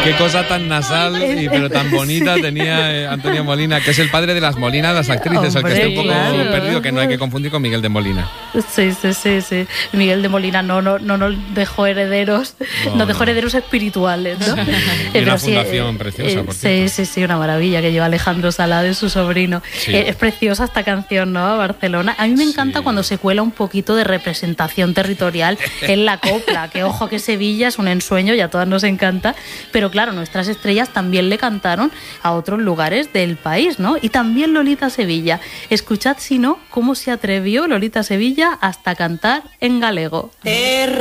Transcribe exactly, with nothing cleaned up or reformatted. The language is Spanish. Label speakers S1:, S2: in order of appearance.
S1: Qué cosa tan nasal, y, pero tan bonita tenía eh, Antonio Molina, que es el padre de las Molinas, las actrices,
S2: Hombre,
S1: el que esté un poco
S2: claro.
S1: perdido, que no hay que confundir con Miguel de Molina.
S2: Sí, sí, sí, sí. Miguel de Molina no, no, no nos dejó herederos,
S1: No,
S2: nos dejó
S1: no.
S2: herederos espirituales, ¿no?
S1: Y
S2: Eh,
S1: una
S2: pero sí,
S1: fundación
S2: eh,
S1: preciosa,
S2: eh,
S1: por
S2: sí,
S1: cierto.
S2: sí, sí, una maravilla que lleva Alejandro Salade, su sobrino.
S1: Sí.
S2: Eh, es preciosa esta canción, ¿no? A Barcelona. A mí me encanta
S1: Sí.
S2: cuando se cuela un poquito de representación territorial en la copla, que ojo que Sevilla es un ensueño y a todas nos encanta, pero claro, nuestras estrellas también le cantaron a otros lugares del país, ¿no? Y también Lolita Sevilla. Escuchad, si no, cómo se atrevió Lolita Sevilla hasta cantar en galego.